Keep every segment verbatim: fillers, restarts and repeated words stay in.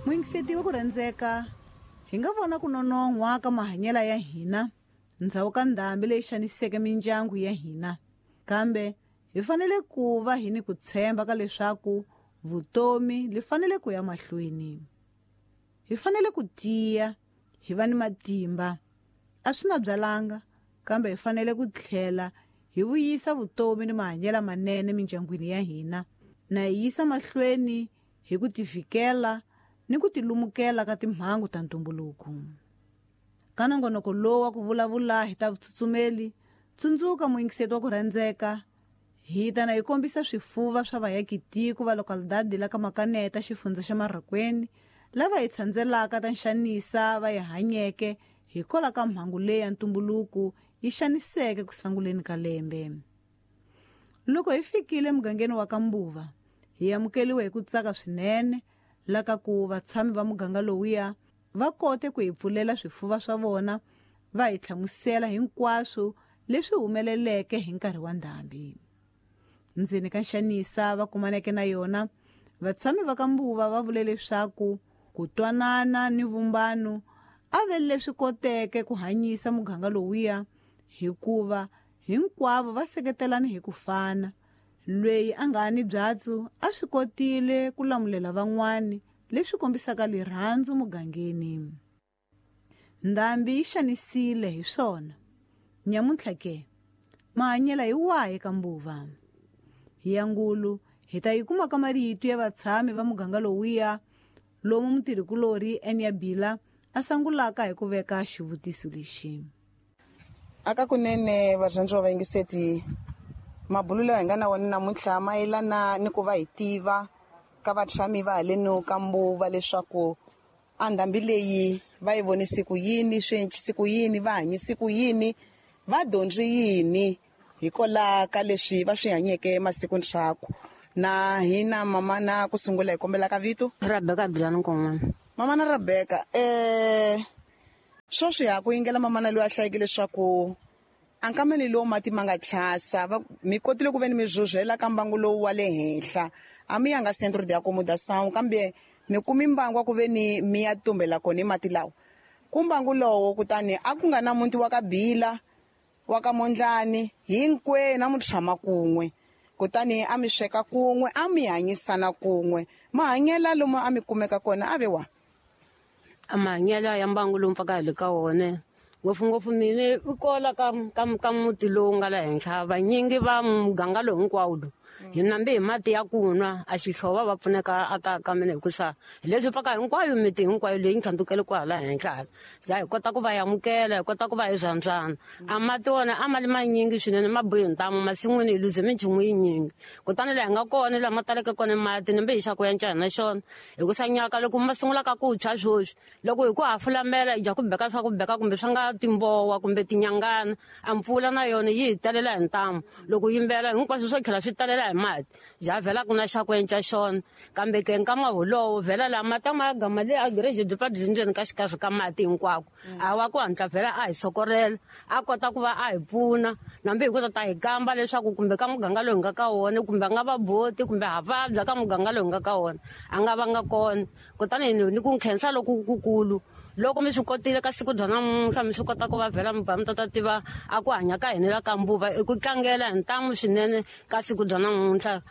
Muingiseti wa ku rhandzeka, hi nga vona ku nonon'wa ka mahanyelo ya hina ndzhawu ka ndhambi leyi xaniseke mindyangu ya hina, kambe hi fanele ku va hi ni ku tshemba ka leswaku vutomi li fanele ku ya mahlweni. Hi fanele ku tiya, hi va ni matimba. A swi na byalanga, kambe hi fanele ku tlhela hi vuyisa vutomi ni mahanyelo manene mindyangwini ya hina, na hi yisa mahlweni hi ku tivikela ni ku tilumukela ka timhangu ta ntumbuluko. Ka nongonoko lowu wa ku vulavula hi ta vutsutsumeli, tsundzuka muingiseti wa ku rhandzeka, hi ta na hi kombisa swifuva swa vaakitiko va lokalidadi la ka Makaneta xifundza xa Marakweni, lava hi tshandzelaka ta nxanisa va hi hanyeke hi kola ka mhangu leyi ya ntumbuluko yi xaniseke ku sanguleni ka lembe. Loko hi fikile mugangeni wa ka Mbuva, hi amukeliwe hi ku tsaka swinene laka ku vatshami va muganga lowuya va kote ku hi pfulela swifuva swa vona, va hi tlhamusela hinkwaswo leswi humeleleke hi nkarhi wa ndhambi. Ndzeni ka nxanisa va kumaneke na yona, vatshami va ka Mbuva va vule leswaku ku twanana ni vumbano a ve leswi koteke ku hanyisa muganga lowuya, hikuva hinkwavo va seketelana hi ku fana. Lweyi a nga ni byatsu a swi kotile ku lamulela van'wani, leswi kombisaka lirhandzu mugangeni. Ndhambi yi xanisile hi swona. Nyamuntlha ke, mahanyela hi wahi ka Mbuva? Hi Yangulu hi ta yi kuma ka marito ya vatshami va muganga lowuya, lomu mutirhikulori Enya Bila a sangulaka hi ku veka xivutiso lexi. Aka kunene varhandziwa vaingiseti, mabulu lawa hi nga na wona namuntlha mayelana ni ku va hi tiva ka vatshami va haleni ka Mbuva leswaku a ndhambi leyi va yi vonise ku yini, swi endlise ku yini, va hanyise ku yini, va dyondze yini hikola ka leswi va swi hanyeke masiku ntshaku. Na hina mama na ku sungula hi kombela ka vito Rebecca Adrian Kongwana. Mama na Rebecca, eh swo swi ya ku yingela mama na loyi a hlayeke leswaku ankamani lowu mati ma nga tlhasa mi kotile ku ve ni mi zhuzhela ka mbangu lowu wa le henhla, a mi yanga Centro de Acomodação, kambe mi kumi mbangu wa ku ve ni mi ya tumbela kona hi mati lawa. Ku mbangu lowo kutani a ku nga na muti wa ka Bila, wa ka Mondlani, hinkwenu na mu tshama kun'we, kutani a mi sweka kun'we, a mi hanyisana kun'we. Mahanyela lomu a mi kumeka kona a ve wa? A mahanyelo ya mbangu lowu mpfaka hi le ka wona ngopfungopfu mine i kola ka ka ka muti lowu nga la henhla, vanyingi va muganga lowu hinkwawo lowu hi nambe hi mati ya kunwa, a xihlova va pfuneka aka ka mina hikusa hi leswi pfaka hinkwayo miti hinkwayo leyi ntlhandukele ku hala henhla za hi kota ku va yamukela, hi kota ku va hi zvandzana. A mati wona a mali manyingi swinene, ma bohi ntamu masin'wini hi luze minchumu yinyingi, kutani laha hi nga kona laha ma taleke kona mati nambe hi xa ku ya njhani na xona hikusa nyaka loko ma sungulaka ku tshwa swoswi, loko hi ku hafulamela hi dya ku beka swa ku beka kumbe swa nga timbowa kumbe tinyangana, a mpfula na yona yi hi talela hi ntamu, loko yimbela hinkwaswo swo tlhela swi talela hi mati ja vhela ku na xa ku enca xona. Kambe ke nkama wolowo vhela laha mati a ma gama le agereji department endzeni ka xikarhi ka mati hinkwawo, a wa ku hatla vhela a hi sokorela, a kota ku va a hi pfuna nambe hi kota ta hi kamba leswaku kumbe ka muganga lowu hi nga ka wona kumbe a nga va boti kumbe ha vabya ka muganga lowu hi nga ka wona a nga va nga kona. Kutani ni ku khensa loku kukulu loko mi swi kotile ka siku bya namuntlha, mi swi kota ku va vhela mi ba mi tata tiva a ku hanya ka hina la ka Mbuva i ku tlangela hi ntamu swinene ka siku bya namuntlha.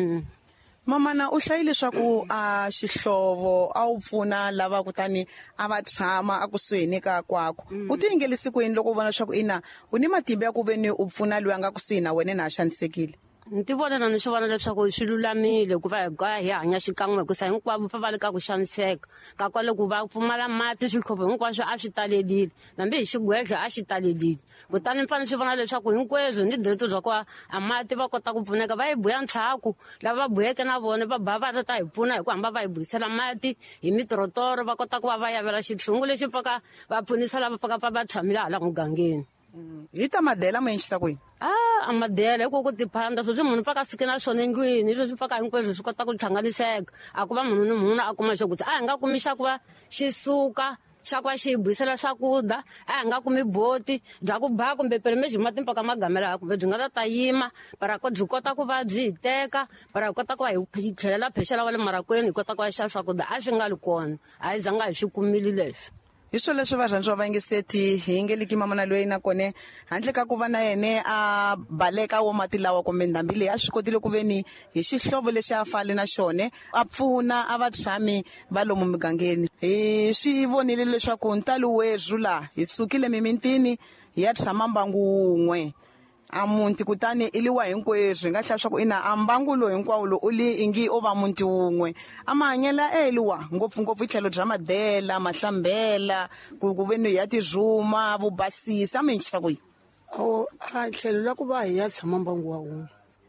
Mama na u hlayile leswaku a xihlovo a wu pfuna lava kutani a va tshama a kusuhi ni ka kwakho, u tiyingelise ku yini loko u vona leswaku ina u ni matimba ya ku ve ni u pfuna loyi a nga kusuhi na wena na a xanisekile? Ni ti vona na ni swi vona leswaku swi lulamile ku va hi ga hi hanya xikan'we hikusa hinkwavo va va le ka ku xaniseka ka kwale ku va pfumala mati swihlovo hinkwaswo a swi talelile nambe hi xigwehle a xi talelile. Kutani ni fanele swi vona leswaku hinkwezwo ni direto bya ku a mati va kota ku pfuneka, va hi buya ntlhaku lava va buyeke na vona va ba va ta hi pfuna hi ku hamba va hi buyisela mati hi mitorotoro, va kota ku va va yavela xitshungu lexi pfaka va pfunisa lava pfaka va va tshamile hala mugangeni. Hi ta madela mo endlisa ku yini? Ah, a madela hi ku ku tiphanda sweswi munhu pfaka sike na swona endlwini, leswi pfaka hinkweswo swi kota ku hlanganiseka, a ku va munhu ni munhu a kuma xo kuti a hi nga kumi xa ku va xi suka xa kwa xi hi buyisela swakudya a hi nga kumi boti bya ku ba kumbe pele me byi matimpa ka magamela kumbe byi nga ta ta yima para ko byi kota ku va byi hi teka para hi kota ku va hi tlhelela phexela va le marakweni hi kota ku va hi xava swakudya a swi nga li kona a hi zanga hi swi kumile leswi hi swo leswi varhandziwa va yingiseti hi yingeliki mamana loyi nakone handle ka ku va na yene a baleka wo mati lawa kumbe ndhambi leyi a swi kotile ku veni hi xihlovo lexi a fale na xone a pfuna a vatshami va lomu migangeni hi swi vonile leswaku ntalo wezu laha hi sukile mimitini hi ya tshama mbangu wun'we a muti kutani i liwa hinkwezwo hi nga hlaya swa ku ina a mbangu lowu hinkwawo lowu u li ingi o va muti wun'we a mahanyela eliwa ngopfungopfu hi tlhelo bya madela mahlambela ku ku veni hi ya tizuma vubasisi a mi hinchisa kuyini o a tlhelo la ku va hi ya tshama mbangu wa wun'we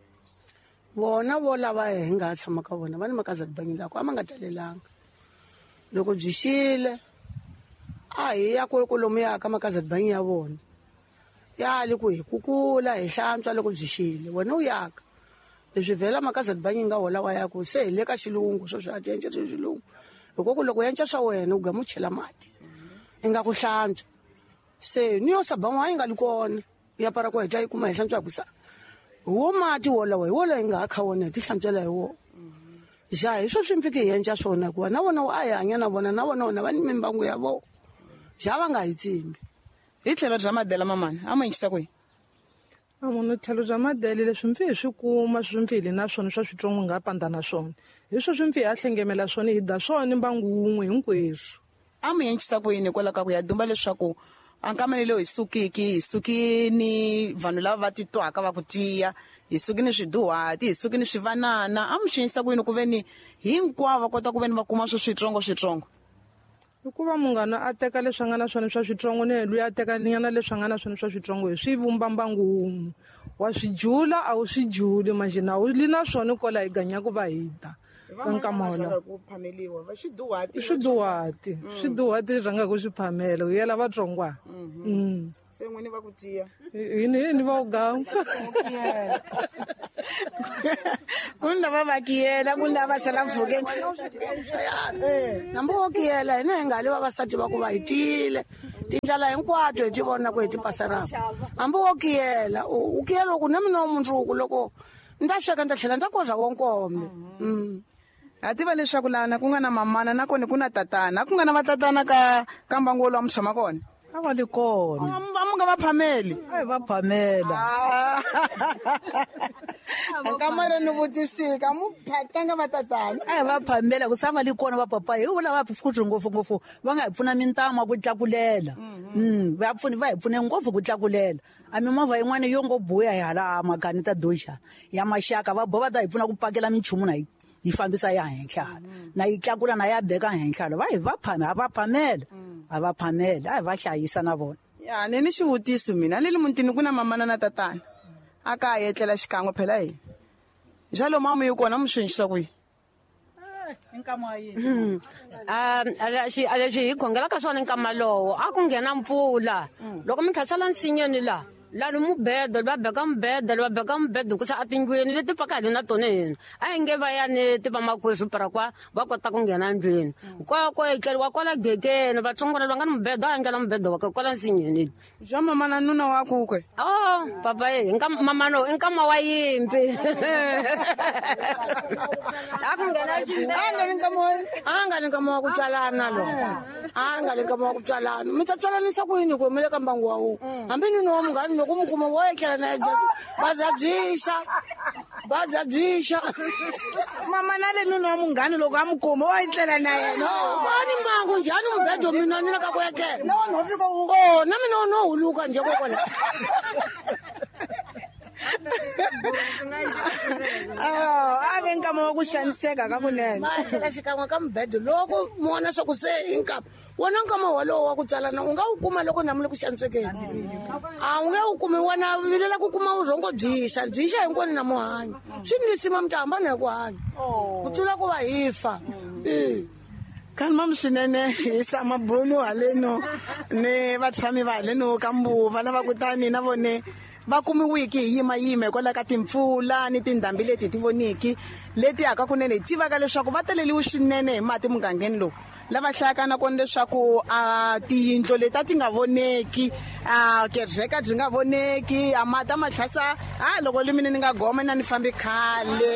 vona vo lava hi nga ha tshama ka vona va ni makazati bangi lako a ma nga talelanga loko byi xile a hi ya kolomu ya ka makazati bangi ya vona ya le ku hi kukula hi hlantswa loko byi xile wena u yaka leswi vhela makazati bangi nga hola wa ya ku se hi le ka xilungu swo swi ati yenca swi xilungu hikoku loko yenca swa wena u gamu chela mati i nga ku hlantswa se ni yo saban'wa yi nga li kona ya para ku heta yi kuma hi hlantswa ku sa wo mati wola wa hi wola hi nga ha kha wona hi ti hlantswela hi wo ja hi swo swi mpfiki hi yenca swona hikuva na vona a hi hanya na vona na vona vona va ni mimbangu ya vo ja va nga hi tsimbi hi tlhelo bya madela mamana a ma hinchisa kuyini a munhu tlhelo bya madele leswi mfi hi swi kuma swi mfi hi li na swona swa switsongo nga pandza na swona hi swo swi mfi hi ya hlengemela swona hi da swona mbangu wun'we hinkweswo a mi hinchisa kuyini hikwalaho ka ku ya dumba leswaku a nkamanelo hi sukiki hi suki ni vanhu lava va titwaka va ku tiya hi suki ni swiduhati hi suki ni swivanana a mi swi hinchisa kuyini ku veni hinkwavo va kota ku veni va kuma swo switsongo switsongo hikuva munghana a teka leswi a nga na swona swa switsongo ni luya a teka nyana leswi a nga na swona swa switsongo hi swi vumba mbangu wun'we wa swi jula a wu swi juli manje na wu li na swona kola hi ganya ku va hi ta ka nkama wona swiduhati swiduhati rhanga ku swi phamela u yela vatsongwana se n'wini va ku tiya yini yini va uganga ku ni lava va kiyela ku ni lava sala mpfhukeni nambu wo kiyela hina hi nga li vavasati va ku va hi tiyile tindlela hinkwato hi ti vona ku hi ti pasaraka hambi wo kiyela u kiyela ku na mina wa mundzuku loko ni ta sweka ni ta tlhela ni ta koza wonkome ha tiva leswaku lana ku nga na mamana nakona ku na tatana ku nga na vatatana ka ka mbangu wolowo a mi tshama kona a va le kona va mu nga va phameli a hi va phamela nkamara ni vutisika mu phatanga vatatana a hi va phamela ku sa va le kona va papa hi vula va futhi ngopfungopfu va nga hi pfuna mintama ku tlakulela um va pfuni va hi pfune ngopfu ku tlakulela a mimovha yin'wana yo ngo buya hi hala magani ta doxa ya maxaka va bo va ta hi pfuna ku pakela minchumu na hi yi fambisa ya henhla na yi tlakula na ya beka henhla va hi va phamela a va phamela a va phamela a hi va hlayisa na vona ya ni ni xivutiso mina le le mutini ku na mamana na tatana a ka ha etlela xikan'we phela yini jalo mama yi kona mu swi hinchisa kwihi a leswi hi khongelaka swona nkama lowo a ku nghena mpfula loko mi khasala nsinyeni laha lani mubedo va beka mubedo va beka mubedo kusa a tindlwini leti pakali na tona hina a hi nge va yani ti va makweswi para kwa va kota ku nghena ndlwini kwako etleliwa kwala gekeni vatsongwana va nga ni mubedo a endlela mubedo wa kwala nsinyeni bya mamana nuna wa kukwe o papa ye mamano i nkama wa yimpi a ku nghena a nga ni nkama wa ku tswalana lo a nga ni nkama wa ku tswalana mi ta tswalanisa ku yini ku mi le ka mbangu wa wu hambi nuna wa munghani loko mi kuma wo etlela na baza byixa baza byixa mamana le nuna wa munghani loko a mi kuma wa etlela na yena vani mbangu njhani mubedo mina ni le ka ku etlela o na mina no huluka nje kokwala a ve nkama wa ku xaniseka ka kunene va etlela xikan'we ka mubedo loko mi vona swa ku se hi nkama wona nkama walowo wa ku tswalana u nga wu kuma loko na mi le ku xanisekeni a wu nge wu kumi wona vilela ku kuma vurhongo byixa byixa hinkwani na muhanyi swi ni lisima mi ta hambana hi ku hanya ku tlula ku va hi fa kani mami swinene hi sama bulu haleno ni vatshami va haleno ka mbuva lava kutani na vone va kumiwiki hi yimayima hikwalaho ka timpfula ni tindhambi leti hi ti voniki leti yaka kunene hi tivaka leswaku va taleliwe swinene hi mati mugangeni lowu lava hlayaka nakona leswaku a tiyindlo leti a ti nga voneki a kerheka byi nga voneki a mati a matlhasa a loko li mina ni nga goma na ni fambi khale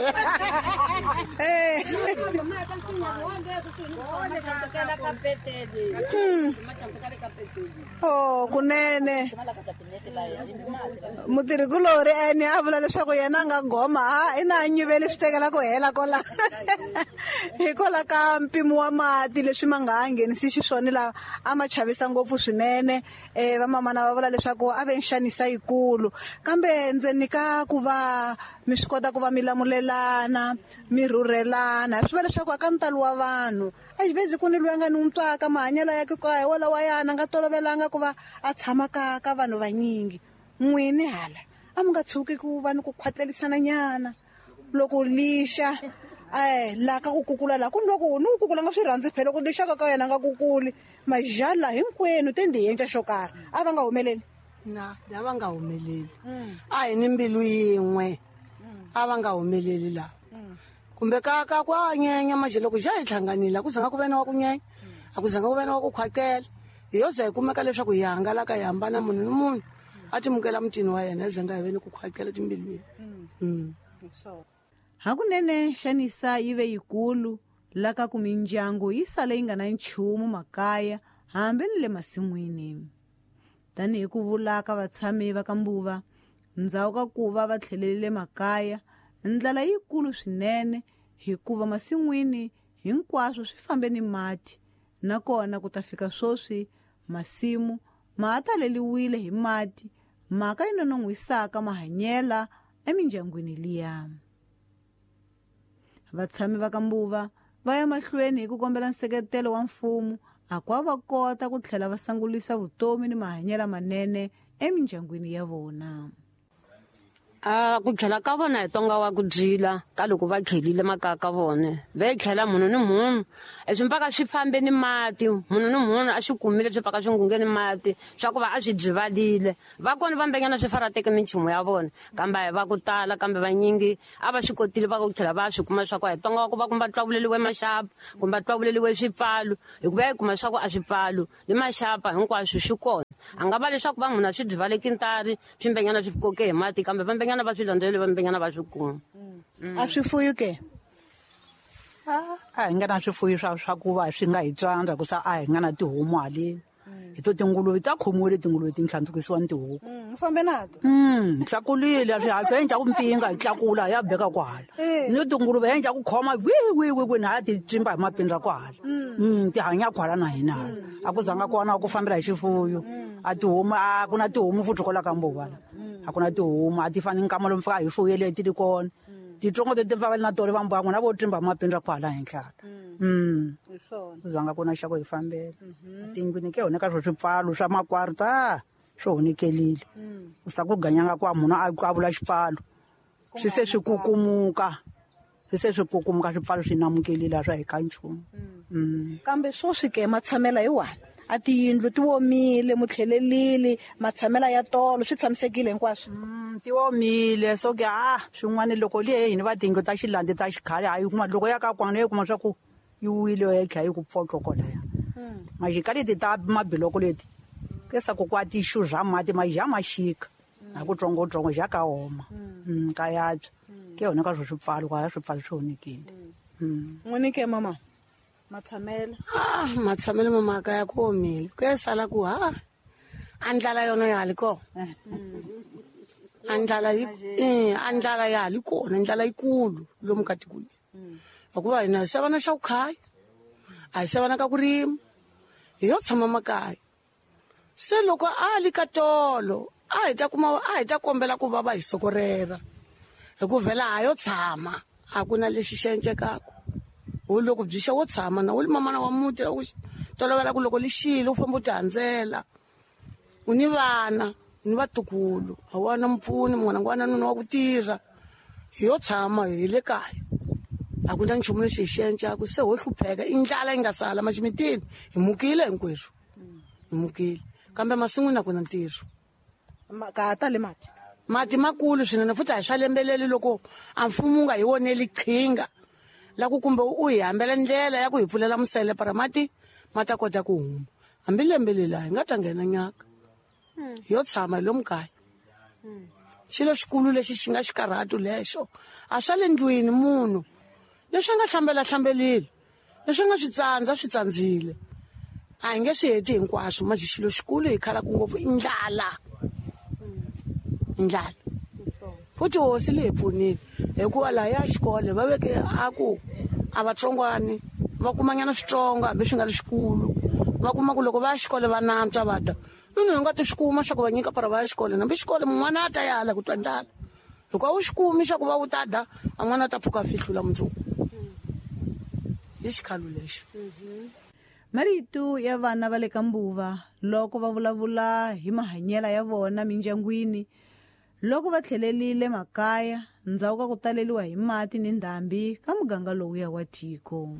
o kunene mutirhikulori ene a vula leswaku yena a nga goma a i na a nyiveli swi tekela ku hela kola hikola ka mpimo wa mati leswi ma nga ha nghenisi xiswona laha a ma chavisa ngopfu swinene um vamamana va vula leswaku a ve nxanisa yikulu kambe ndzeni ka ku va mi swi kota ku va mi lamulelana mi rhurhelana hi swi va leswaku aka ntalo wa vanhu a xivezi ku ni loyi a nga ni n'wi twaka mahanyelo ya ke kaya wola wa yana a nga tolovelanga ku va a tshama ka ka vanhu vanyingi n'wini hala a mi nga tshuki ku va ni ku khwatlelisana nyana loko lixa eh la ka ku kukula la ku ni loko ni ku kukula nga swi rhandzi phela ku lixaka ka yena nga kukuli majala hinkwenu te ndi yenca xo karhi a va nga humeleli na lava nga humeleli a hi ni mbilu yin'we a va nga humeleli laha kumbe ka ka kwa nyenya manje loko ja hi hlanganile ku zanga ku vena wa ku nyenya a ku zanga ku vena wa ku khwakela hi yo za hi kumeka leswaku hi hangalaka hi hambana munhu ni munhu a timukela mutini wa yena hi zanga hi veni ku khwakela timbilwini hakunene xanisa yi ve yikulu la ka ku mindyangu yi sale yi nga na nchumu makaya hambi ni le masin'wini tanihi ku vulaka vatshami va ka Mbuva ndzhaku ka ku va va tlhelelile makaya ndlela yikulu swinene hikuva masin'wini hinkwaswo swi fambe ni mati nakona ku ta fika swoswi masimu ma taleliwile hi mati mhaka yi nonon'wisaka mahanyela emindyangwini liya vatshami va ka Mbuva va ya mahlweni hi ku kombela nseketelo wa mfumo a kwa va kota ku tlhela va sangulisa vutomi ni mahanyela manene emindyangwini ya vona a ku tlhela ka vona hi tonga wa ku dyila ka loko va khelile makaya ka vona va yi tlhela munhu ni munhu swi mpaka swi fambe ni mati munhu ni munhu a swi kumile swi paka swi ngungeni mati swa ku va a swi byivalile va kona va mbenyana swi farateke minchumu ya vona kambe va ku tala kambe vanyingi a va swi kotile va ku tlhela va swi kuma swa ku hi tonga wa ku va kumba twavuleliwe maxapa kumbe twavuleliwe swipfalo hikuva yi kuma swa ku a swipfalo ni maxapa hinkwaswo swi kona a nga va leswaku va munhu a swi byivaleki ntari swi mbenyana swi koke hi mati kambe va mbenyana va swi landzeleli va mbenyana va swi kuma a swifuyo ke a hi nga na swifuyo swa swa ku va swi nga hi tsandza ku sa a hi nga na tihomu haleni hi to tinguluve ta khomiwile tinguluve ti ntlhantlukisiwa ni tihuku mi fambe nato um tlakulile swiharhi swi endla ku mpinga hi tlakula ya beka ku hala ni tinguluve endla ku khoma wiwiwiwi na ha ti tsimba hi mapindza ku hala um ti hanya ku hala na hina hala a ku zanga kona ku fambela hi xifuyo a tihomu a ku na tihomu futhi kola ka Mbuva la a ku na tihomu a ti fani nkama lomu fika hi fuyele ti ri kona titsongo leti mfavele na tole va mbwangu na vo trimba mapindza ku hala henhla um ku zanga ku na xako hi fambela tindlwini ke honeka swo swipfalo swa makwari ta swo honekelile ku sa ku ganyanga ku a munhu a vula xipfalo swi se swi kukumuka swi se swi kukumuka swipfalo swi namukelile a swa hi ka nchumu kambe swo swi ke matshamela hi wani a tiyindlu ti womile mutlhelelili matshamela ya tolo swi tshamisekile hinkwaswo ti womile so ke a swin'wana loko liye hini va tiyindlu ta xilandi ta xikhale a yi kuma loko ya ka kwana yi kuma swa ku yi wile yi tlha yi ku pfotlhokolaya maxika leti ta mabiloko leti ke sa ku ku a tixu zha mati maja maxika a ku tsongotsongo ja ka homa ka yabya ke yone ka swo swipfalo kwaya swipfalo swi honekile n'wini ke mama matshamelo ah matshamelo mamaka ya ku omile ku ya sala ku ha andlala yona ya liko andlala yi eh andlala ya liko na ndlala ikulu lomu ka tikulu akuva ina sevana xa ukhaya a sevana ka ku rima hi yo tshama makaya se loko a li ka tolo a hi ta kuma a hi ta kombela ku va va hi sokorera hi ku vhela ha yo tshama a ku na lexi xencekaka u loko byi xa wo tshama na u li mamana wa muti u tolovela ku loko li xile u famba u ti handzela u ni vana ni vatukulu a wana mpfuni mun'wana ngwana nuna wa ku tirha hi yo tshama hi le kaya a ku na nchumu lexi hi xencaku se ho hlupheka i ndlala yi nga sala maximitini hi mukile hinkweswo hi mukile kambe masin'wini a ku na ntirho ka ta le mati mati makulu swinene futhi a hi swa lembeleli loko a mfumo wu nga hi woneli qhinga la ku kumbe u hi hambela ndlela ya ku hi pfulela musele para mati ma ta kota ku huma hambi lembe lela hi nga ta nghena nyaka yo tshama hi lomu kaya xilo xikulu lexi xi nga xikarhatu lexo a swa le ndlwini munhu leswi a nga hlambela hlambelile leswi a nga swi tsandza swi tsandzile a hi nge swi heti hinkwaswo maji xilo xikulu hi khalaku ngopfu i ndlala ndlala futhi hosi leyi pfunile hikuva laha ya xikolo va veke a ku a vatsongwani va kumanyana switsongo hambi swi nga ri xikulu va kuma ku loko va ya xikolo va nantswa va ta ino hi nga ti swi kuma swa ku va nyika para va ya xikolo nambi xikolo mun'wana a ta yala ku twa ndlala hikuva wu swi kumi swa ku va wu ta da an'wana a ta pfuka a fihlula mundzuku hi xikhalu lexo marito ya vana va le ka Mbuva loko va vulavula hi mahanyela ya vona mindyangwini loko va tlhelelile makaya ndzhaku ka ku taleliwa hi mati ni ndhambi ka muganga lowuya wa tiko.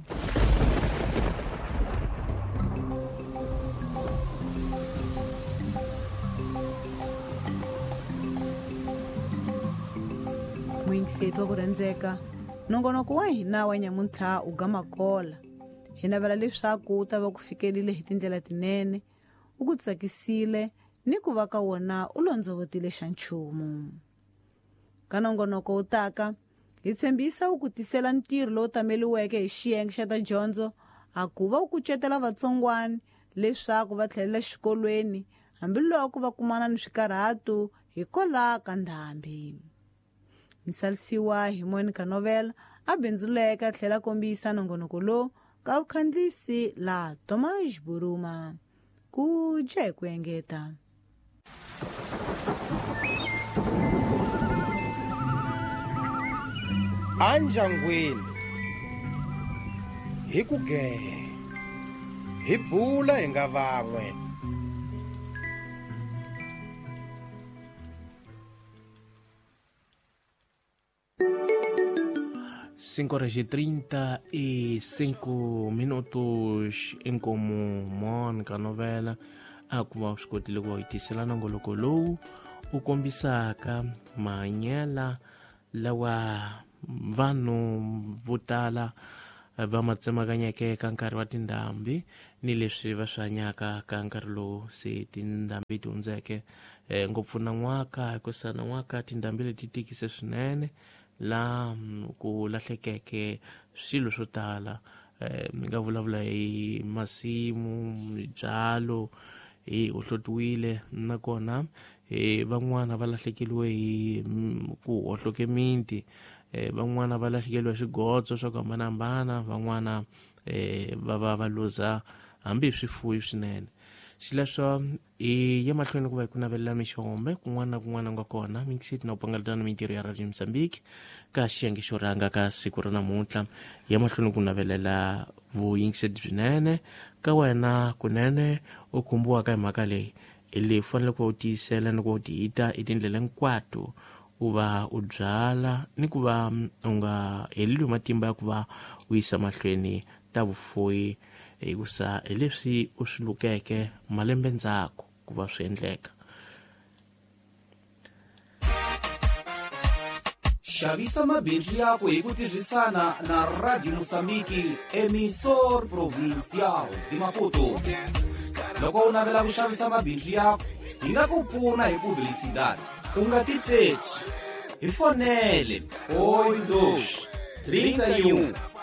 Muingiseti wa ku rhandzeka, nongonoko wa hina wa nyamuntlha u gama kola. Hi navela leswaku u ta va ku fikelile hi tindlela tinene, u ku tsakisile ni ku va ka wona u londzovotile xa nchumu. Ka nongonoko wu taka, hi tshembisa u ku tisela ntirho lowu tameliweke hi xiyenge xa ta dyondzo a ku va u kucetela vatsongwani leswaku va tlhelela xikolweni hambiloko va kumana ni swikarhatu hi kola ka ndhambi. Misalisiwa hi Monica Novela a bindzuleka tlhela kombisa nongonoko lowu ka vukhandlisi la Thomas Buruma ku je ku engeta. Anjangwini hi ku gehe hi bula hi nga van'we. cinco horas e trinta e cinco minutos em como Mônica Novela a ku va swi kotile ku va hi tisela nongoloko lowu u kombisaka mahanyela lawa vanhu vo tala va ma tsemakanyeke ka nkarhi wa tindhambi ni leswi va swi hanyaka ka nkarhi lowu se tindhambi ti hundzeke eh, ngopfu na n'waka hikusa na n'waka tindhambi leti tikise swinene la ku lahlekeke swilo swo tala eh, mi nga vulavula hi masimu byalo hi ohlotiwile nakona eh, van'wana va lahlekeliwe hi ku ohloke minti eh, van'wana va lahlekeliwe swigotso swa ku hambanahambana van'wana eh, va va va luza hambi swifuwi swinene xileswo i ya mahlweni ku va ku navelela mixombe kun'wana na kun'wana nga kona Mixit na u pangaletana na mintirho ya Radio Mozambique ka xiyenge xo rhanga ka siku ra namuntlha ya mahlweni ku navelela vuyingiseli byinene ka wena kunene u khumbiwaka hi mhaka leyi i leyi fanele ku va u tiyisela ni ku va u tiyita i tindlela hinkwato u va u byala ni ku va u nga heleliwi matimba ya ku va u yisa mahlweni ta vufuwi hikusa hi leswi u swi lukeke malembe ndzhaku ku va swi endleka. Xavisa mabindzu yako hi ku tirhisana na Radio Mozambique emisor provincial di Maputo. Loko u navela ku xavisa mabindzu yako hi nga ku pfuna hi publicidade u nga ti tsheci hi fonele oito dois trinta e um